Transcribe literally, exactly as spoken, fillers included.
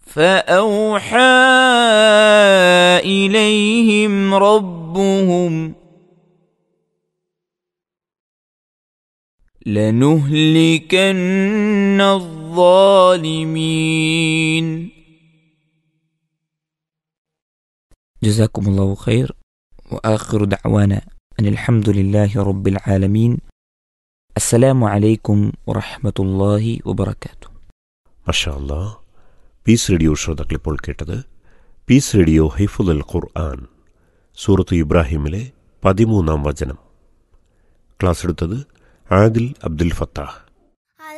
فأوحى إليهم ربهم لنهلكن الظالمين. جزاكم الله خير وآخر دعوانا أن الحمد لله رب العالمين. السلام عليكم ورحمة الله وبركاته. മാഷാ അല്ലാഹ്. Piece radio ശ്രോതാക്കൾ ഇപ്പോൾ കേട്ടത് പീസ് റേഡിയോ ഹൈഫുൽ ഖുർആൻ സൂറത്ത് ഇബ്രാഹിമിലെ പതിമൂന്നാം വചനം. ക്ലാസ് എടുത്തത് ആദിൽ അബ്ദുൽ ഫത്താഹ്.